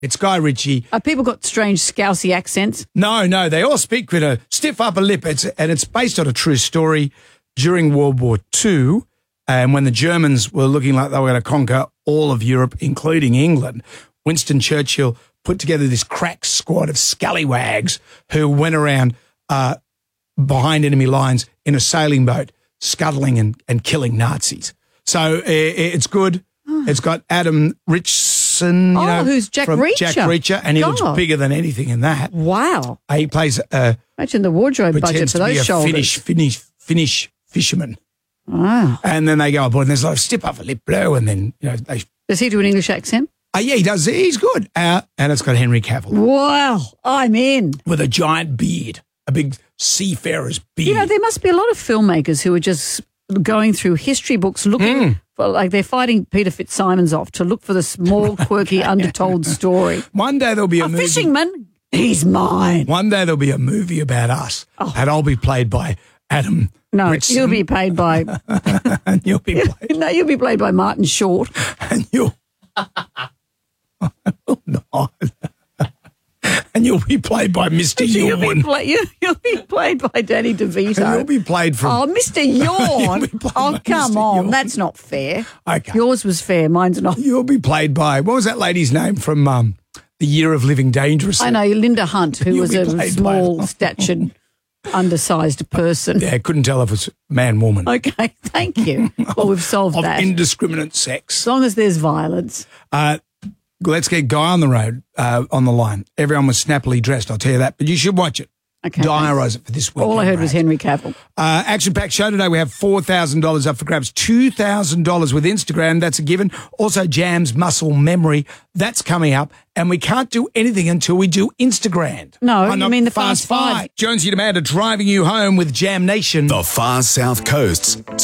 It's Guy Ritchie. People got strange Scousey accents. No, they all speak with a stiff upper lip. It's based on a true story during World War II, and when the Germans were looking like they were going to conquer all of Europe, including England, Winston Churchill put together this crack squad of scallywags who went around behind enemy lines in a sailing boat, scuttling and killing Nazis. So it's good. It's got Adam Richson, who's Jack Reacher. Jack Reacher, and he looks bigger than anything in that. Wow. He plays imagine the wardrobe budget for those shoulders. Finnish fisherman. Wow. And then they go aboard, and there's a lot of stiff upper lip blow, and then Does he do an English accent? Yeah, he does. He's good. And it's got Henry Cavill. Wow, I'm in. With a giant beard, a big seafarer's beard. There must be a lot of filmmakers who are just going through history books looking for, like, they're fighting Peter Fitzsimons off to look for the small, quirky, undertold story. One day there'll be a movie. Fisherman, he's mine. One day there'll be a movie about us, and I'll be played by Adam Richson. You'll be played by... and you'll be played... No, you'll be played by Martin Short. And you'll... And you'll be played by Mr. Yawn. You'll be played by Danny DeVito. And you'll be played from... Oh, Mr. Yawn. Oh, come on. Yawn. That's not fair. Okay. Yours was fair. Mine's not. You'll be played by... What was that lady's name from The Year of Living Dangerously? I know, Linda Hunt, who was a small-statured, undersized person. Yeah, couldn't tell if it was man, woman. Okay, thank you. Well, we've solved that. Of indiscriminate sex. As long as there's violence. Let's get Guy on the line. Everyone was snappily dressed, I'll tell you that. But you should watch it. Okay. Diarise it for this week. All I heard was Henry Cavill. Action-packed show today. We have $4,000 up for grabs. $2,000 with Instagram. That's a given. Also, Jam's Muscle Memory. That's coming up. And we can't do anything until we do Instagram. No, you mean the Fast Five. Jonesy and Amanda driving you home with Jam Nation. The Far South Coast's